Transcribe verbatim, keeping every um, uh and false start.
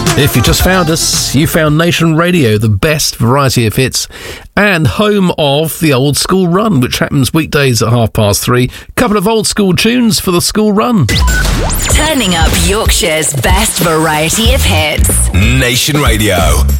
If you just found us, you found Nation Radio, the best variety of hits and home of the Old School Run, which happens weekdays at half past three. Couple of old school tunes for the school run. Turning up Yorkshire's best variety of hits. Nation Radio.